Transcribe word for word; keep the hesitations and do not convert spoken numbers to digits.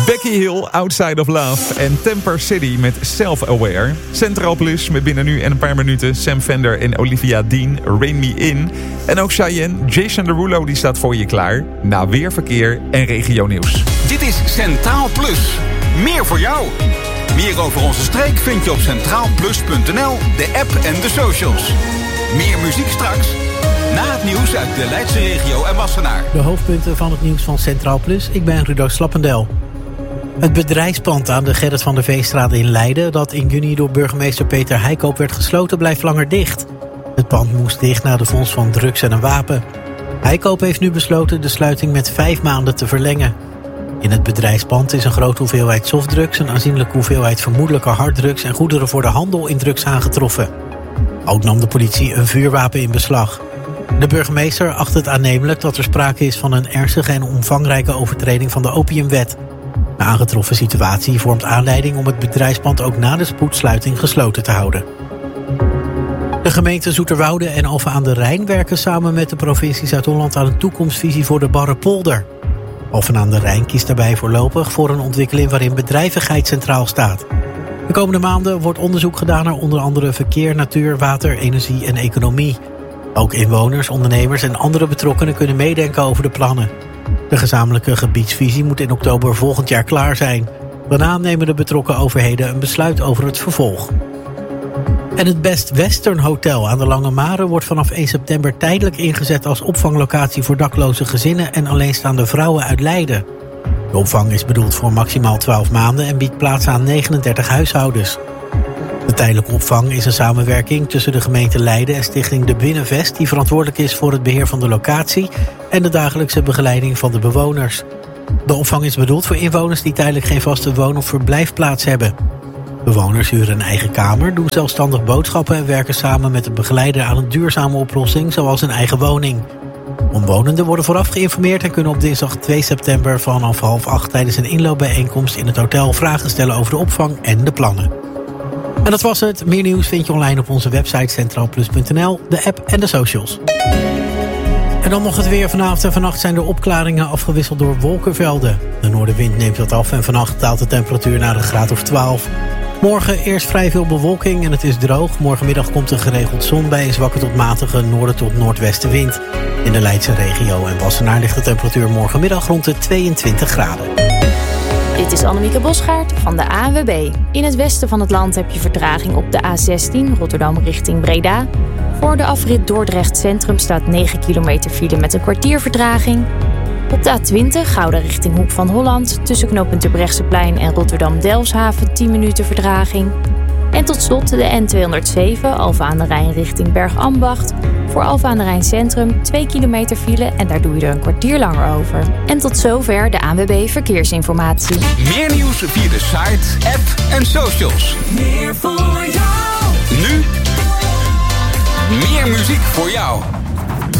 Becky Hill, Outside of Love. En Temper City met Self-Aware. Centraal Plus met binnen nu en een paar minuten Sam Fender en Olivia Dean, Rain Me In. En ook Cheyenne, Jason Derulo die staat voor je klaar. Na weerverkeer en regionieuws. Dit is Centraal Plus. Meer voor jou. Meer over onze streek vind je op centraal plus punt n l, de app en de socials. Meer muziek straks. Na het nieuws uit de Leidse regio en Wassenaar. De hoofdpunten van het nieuws van Centraal Plus. Ik ben Rudo Slappendel. Het bedrijfspand aan de Gerrit van der Veestraat in Leiden, dat in juni door burgemeester Peter Heikoop werd gesloten, blijft langer dicht. Het pand moest dicht na de vondst van drugs en een wapen. Heikoop heeft nu besloten de sluiting met vijf maanden te verlengen. In het bedrijfspand is een grote hoeveelheid softdrugs, een aanzienlijke hoeveelheid vermoedelijke harddrugs en goederen voor de handel in drugs aangetroffen. Ook nam de politie een vuurwapen in beslag. De burgemeester acht het aannemelijk dat er sprake is van een ernstige en omvangrijke overtreding van de opiumwet. De aangetroffen situatie vormt aanleiding om het bedrijfspand ook na de spoedsluiting gesloten te houden. De gemeenten Zoeterwoude en Alphen aan de Rijn werken samen met de provincie Zuid-Holland aan een toekomstvisie voor de Barrepolder. Alphen aan de Rijn kiest daarbij voorlopig voor een ontwikkeling waarin bedrijvigheid centraal staat. De komende maanden wordt onderzoek gedaan naar onder andere verkeer, natuur, water, energie en economie. Ook inwoners, ondernemers en andere betrokkenen kunnen meedenken over de plannen. De gezamenlijke gebiedsvisie moet in oktober volgend jaar klaar zijn. Daarna nemen de betrokken overheden een besluit over het vervolg. En het Best Western Hotel aan de Lange Mare wordt vanaf één september tijdelijk ingezet als opvanglocatie voor dakloze gezinnen en alleenstaande vrouwen uit Leiden. De opvang is bedoeld voor maximaal twaalf maanden en biedt plaats aan negenendertig huishoudens. De tijdelijke opvang is een samenwerking tussen de gemeente Leiden en stichting De Binnenvest, die verantwoordelijk is voor het beheer van de locatie en de dagelijkse begeleiding van de bewoners. De opvang is bedoeld voor inwoners die tijdelijk geen vaste woon- of verblijfplaats hebben. Bewoners huren een eigen kamer, doen zelfstandig boodschappen en werken samen met een begeleider aan een duurzame oplossing, zoals een eigen woning. Omwonenden worden vooraf geïnformeerd en kunnen op dinsdag twee september vanaf half acht tijdens een inloopbijeenkomst in het hotel vragen stellen over de opvang en de plannen. En dat was het. Meer nieuws vind je online op onze website centraal plus punt n l, de app en de socials. En dan nog het weer. Vanavond en vannacht zijn er opklaringen afgewisseld door wolkenvelden. De noordenwind neemt wat af en vannacht daalt de temperatuur naar een graad of twaalf. Morgen eerst vrij veel bewolking en het is droog. Morgenmiddag komt er geregeld zon bij een zwakke tot matige noorden tot noordwestenwind. In de Leidse regio en Wassenaar ligt de temperatuur morgenmiddag rond de tweeëntwintig graden. Dit is Annemieke Bosgaard van de A N W B. In het westen van het land heb je vertraging op de A zestien Rotterdam richting Breda. Voor de afrit Dordrecht Centrum staat negen kilometer file met een kwartier vertraging. Op de A twintig Gouda richting Hoek van Holland tussen knooppunt Terbrechtseplein en Rotterdam-Delfshaven tien minuten vertraging. En tot slot de N tweehonderdzeven Alphen aan de Rijn richting Bergambacht. Voor Alphen aan de Rijn Centrum twee kilometer file en daar doe je er een kwartier langer over. En tot zover de A N W B Verkeersinformatie. Meer nieuws via de site, app en socials. Meer voor jou. Nu meer muziek voor jou.